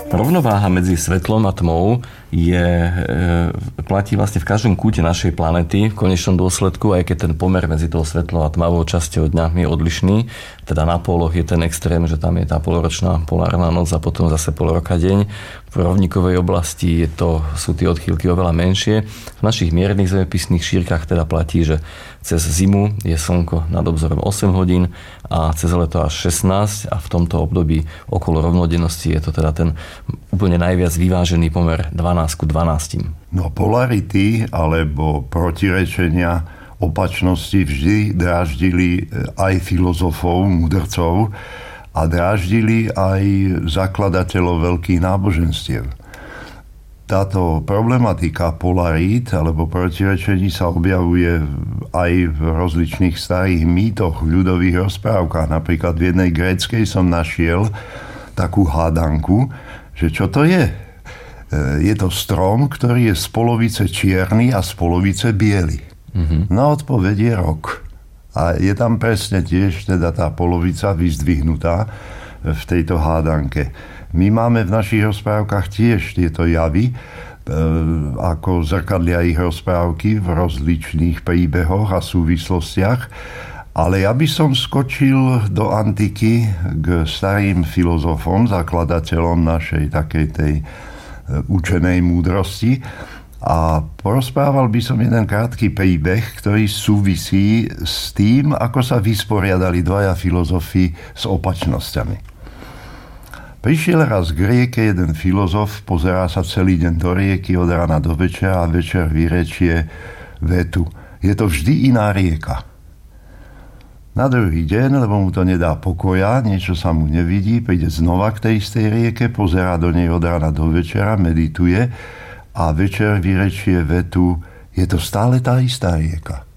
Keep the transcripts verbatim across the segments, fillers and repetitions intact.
Rovnováha medzi svetlom a tmou je, e, platí vlastne v každom kúte našej planety. V konečnom dôsledku, aj keď ten pomer medzi tou svetlou a tmavou časťou dňa je odlišný, teda na póloch je ten extrém, že tam je tá poloročná polárna noc a potom zase poloroka deň. V rovníkovej oblasti je to, sú tie odchýlky oveľa menšie. V našich miernych zemepisných šírkach teda platí, že cez zimu je slnko nad obzorom osem hodín a cez leto až šestnásť a v tomto období okolo rovnodennosti je to teda ten úplne najviac vyvážený pomer dvanásť ku dvanástim. No polarity alebo protirečenia opačnosti vždy dráždili aj filozofov, mudrcov a dráždili aj zakladateľov veľkých náboženstiev. Táto problematika polarít alebo protirečení sa objavuje aj v rozličných starých mýtoch, v ľudových rozprávkach. Napríklad v jednej gréckej som našiel takú hádanku, že čo to je? Je to strom, ktorý je z polovice čierny a z polovice biely. Mm-hmm. No odpoveď je rok. A je tam presne tiež teda tá polovica vyzdvihnutá v tejto hádanke. My máme v našich rozprávkach tiež tieto javy, e, ako zrkadlia ich rozprávky v rozličných príbehoch a súvislostiach. Ale ja by som skočil do antiky k starým filozofom, zakladateľom našej takej tej učenej múdrosti. A porozprával by som jeden krátky príbeh, ktorý súvisí s tým, ako sa vysporiadali dvaja filozofi s opačnosťami. Prišiel raz k rieke jeden filozof, pozerá sa celý deň do rieky od rána do večera a večer vyrečie vetu. Je to vždy iná rieka. Na druhý deň, lebo mu to nedá pokoja, niečo sa mu nevidí, príde znova k tej istej rieke, pozerá do nej od rána do večera, medituje a večer vyrečie vetu. Je to stále tá istá rieka.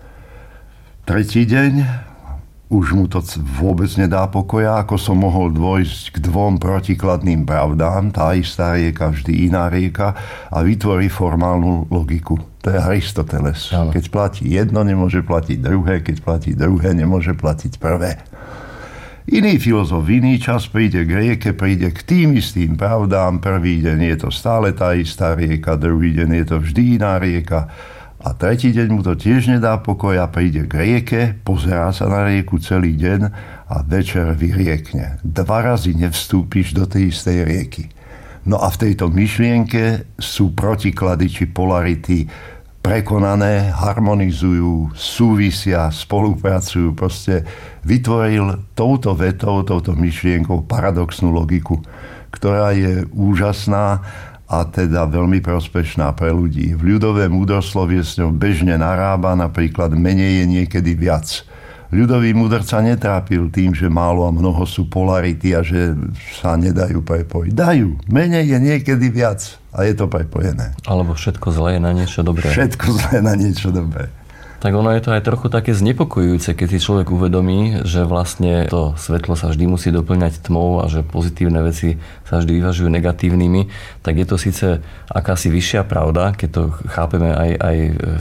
Tretí deň už mu to vôbec nedá pokoja, ako som mohol dôjsť k dvom protikladným pravdám, tá istá rieka, vždy iná rieka a vytvorí formálnu logiku. To je Aristoteles. Áno. Keď platí jedno, nemôže platiť druhé, keď platí druhé, nemôže platiť prvé. Iný filozof v iný čas príde k rieke, príde k tým istým pravdám. Prvý deň je to stále tá istá rieka, druhý deň je to vždy iná rieka. A tretí deň mu to tiež nedá pokoja, príde k rieke, pozerá sa na rieku celý deň a večer vyriekne. Dva razy nevstúpiš do tej istej rieky. No a v tejto myšlienke sú protiklady či polarity prekonané, harmonizujú, súvisia, spolupracujú. Proste vytvoril touto vetou, touto myšlienkou paradoxnú logiku, ktorá je úžasná a teda veľmi prospešná pre ľudí. V ľudové múdroslovie s ňou bežne narába, napríklad menej je niekedy viac. Ľudový múdrc sa netrápil tým, že málo a mnoho sú polarity a že sa nedajú prepojiť. Dajú. Menej je niekedy viac a je to prepojené. Alebo všetko zlé je na niečo dobré. Všetko zlé na niečo dobré. Tak ono je to aj trochu také znepokojujúce, keď si človek uvedomí, že vlastne to svetlo sa vždy musí doplňať tmou a že pozitívne veci sa vždy vyvažujú negatívnymi, tak je to síce akási vyššia pravda, keď to chápeme aj, aj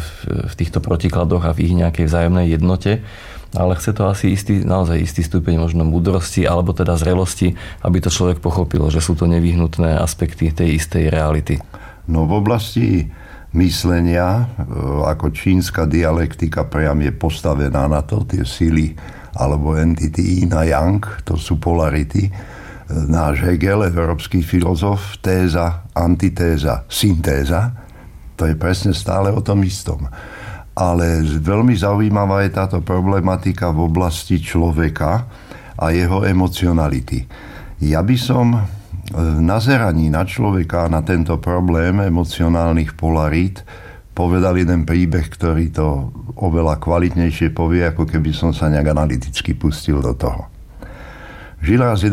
v týchto protikladoch a v ich nejakej vzájomnej jednote, ale chce to asi istý, naozaj istý stupeň možno múdrosti alebo teda zrelosti, aby to človek pochopil, že sú to nevyhnutné aspekty tej istej reality. No v oblasti myslenia, ako čínska dialektika priam je postavená na to, tie sily alebo entity yin a yang, to sú polarity. Náš Hegel, európsky filozof, téza, antitéza, syntéza, to je presne stále o tom istom. Ale veľmi zaujímavá je táto problematika v oblasti človeka a jeho emocionality. Ja by som v nazeraní na človeka, na tento problém emocionálnych polarít povedal jeden príbeh, ktorý to oveľa kvalitnejšie povie, ako keby som sa nejak analyticky pustil do toho. Žil raz jeden